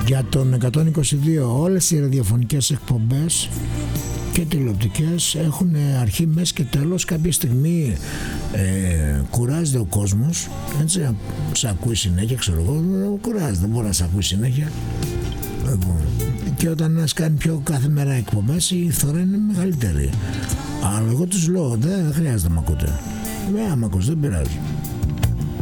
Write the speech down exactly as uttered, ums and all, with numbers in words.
Για τον εκατόν είκοσι δύο όλες οι ραδιοφωνικές εκπομπές και τηλεοπτικές έχουν αρχή, μέση και τέλος. Κάποια στιγμή ε, κουράζεται ο κόσμος, έτσι, σε ακούει συνέχεια, ξέρω εγώ, κουράζεται, δεν μπορεί να σε ακούει συνέχεια. Και όταν ένας κάνει πιο κάθε μέρα εκπομπές, η φθορά είναι μεγαλύτερη. Αλλά εγώ τους λέω, δεν χρειάζεται να μ' ακούτε. Ε, άμα ακούς, δεν πειράζει.